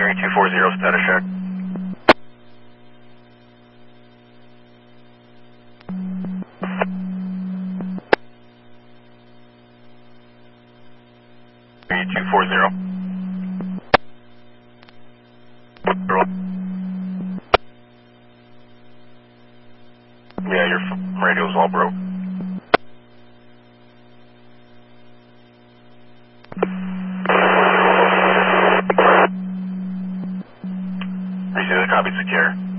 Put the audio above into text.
3240, status check. Yeah, your radio's all broke. Receive the copy, secure.